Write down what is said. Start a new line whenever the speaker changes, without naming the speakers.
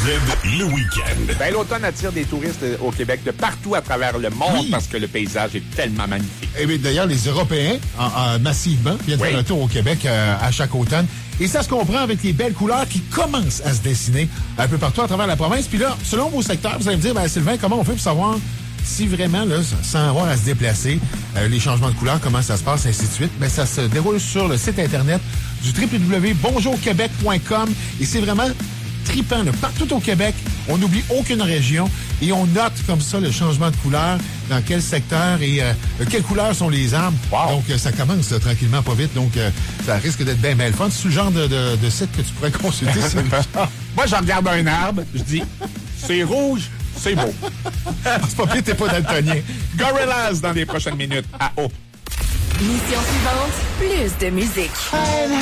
le week-end.
Ben, l'automne attire des touristes au Québec de partout à travers le monde parce que le paysage est tellement magnifique.
Et bien, d'ailleurs, les Européens, massivement, viennent faire un tour au Québec à chaque automne. Et ça se comprend avec les belles couleurs qui commencent à se dessiner un peu partout à travers la province. Puis là, selon vos secteurs, vous allez me dire, ben, Sylvain, comment on fait pour savoir si vraiment, là, sans avoir à se déplacer, les changements de couleurs, comment ça se passe, ainsi de suite? Ben, ça se déroule sur le site Internet du www.bonjourquebec.com. Et c'est vraiment trippant, là. Partout au Québec, on n'oublie aucune région et on note comme ça le changement de couleur, dans quel secteur et quelles couleurs sont les arbres. Wow. Donc, ça commence tranquillement, pas vite. Donc, ça risque d'être bien le fun. C'est le genre de site que tu pourrais consulter.
Moi, je regarde un arbre, je dis, c'est rouge, c'est beau.
C'est pas pire, t'es pas daltonien.
Gorillaz dans les prochaines minutes à O.
Mission suivante, plus de musique.